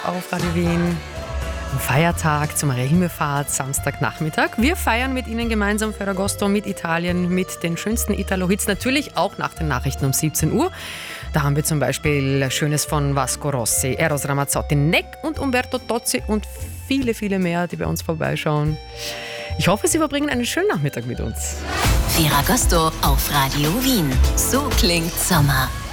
auf Radio Wien. Am Feiertag zur Mariahimmelfahrt, Samstagnachmittag. Wir feiern mit Ihnen gemeinsam Ferragosto mit Italien, mit den schönsten Italo-Hits, natürlich auch nach den Nachrichten um 17 Uhr. Da haben wir zum Beispiel Schönes von Vasco Rossi, Eros Ramazzotti, Neck und Umberto Tozzi und viele, viele mehr, die bei uns vorbeischauen. Ich hoffe, Sie verbringen einen schönen Nachmittag mit uns. Ferragosto auf Radio Wien. So klingt Sommer.